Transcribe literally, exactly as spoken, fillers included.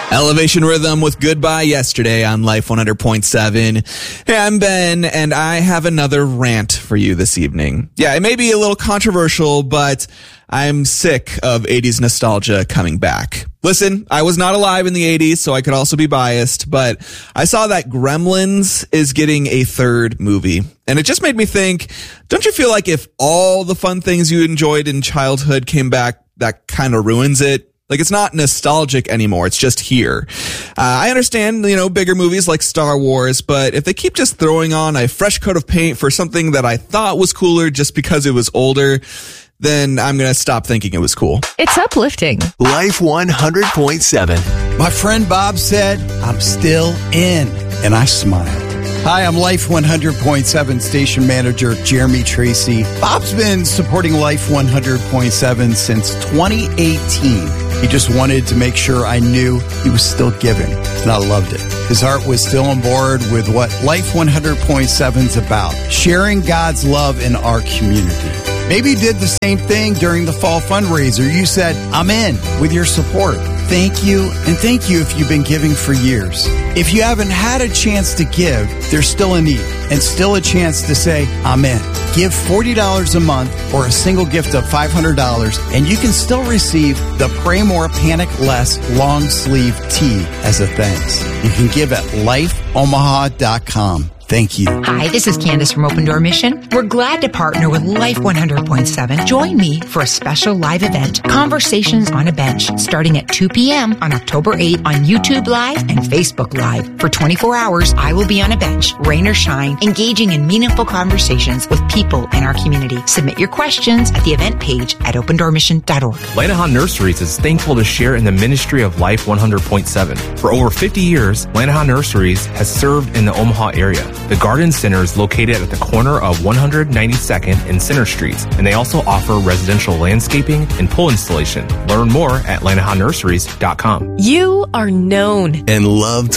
Elevation Rhythm with Goodbye Yesterday on Life one hundred point seven. Hey, I'm Ben, and I have another rant for you this evening. Yeah, it may be a little controversial, but I'm sick of eighties nostalgia coming back. Listen, I was not alive in the eighties, so I could also be biased, but I saw that Gremlins is getting a third movie. And it just made me think, don't you feel like if all the fun things you enjoyed in childhood came back, that kind of ruins it? Like, it's not nostalgic anymore. It's just here. Uh, I understand, you know, bigger movies like Star Wars, but if they keep just throwing on a fresh coat of paint for something that I thought was cooler just because it was older, then I'm going to stop thinking it was cool. It's uplifting. Life one hundred point seven. My friend Bob said, I'm still in, and I smiled. Hi, I'm Life one hundred point seven station manager Jeremy Tracy. Bob's been supporting Life one hundred point seven since twenty eighteen. He just wanted to make sure I knew he was still giving, and I loved it. His heart was still on board with what Life one hundred point seven is about, sharing God's love in our community. Maybe you did the same thing during the fall fundraiser. You said, I'm in with your support. Thank you, and thank you if you've been giving for years. If you haven't had a chance to give, there's still a need and still a chance to say, I'm in. Give forty dollars a month or a single gift of five hundred dollars, and you can still receive the Pray More, Panic Less long sleeve tee as a thanks. You can give at life omaha dot com. Thank you. Hi, this is Candace from Open Door Mission. We're glad to partner with Life one hundred point seven. Join me for a special live event, Conversations on a Bench, starting at two p.m. on October eighth on YouTube Live and Facebook Live. For twenty-four hours, I will be on a bench, rain or shine, engaging in meaningful conversations with people in our community. Submit your questions at the event page at open door mission dot org. Lanahan Nurseries is thankful to share in the ministry of Life one hundred point seven. For over fifty years, Lanahan Nurseries has served in the Omaha area. The Garden Center is located at the corner of one hundred ninety-second and Center Streets, and they also offer residential landscaping and pool installation. Learn more at lanahan nurseries dot com. You are known And loved